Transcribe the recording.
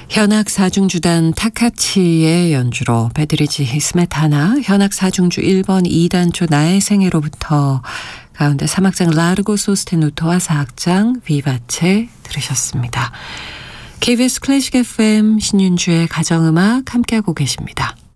현악 사중주단 타카치의 연주로 베드리지 스메타나 현악 사중주 1번 2단조 나의 생애로부터 가운데 3악장 라르고 소스테누토와 4악장 비바체 들으셨습니다. KBS 클래식 FM 신윤주의 가정음악 함께하고 계십니다.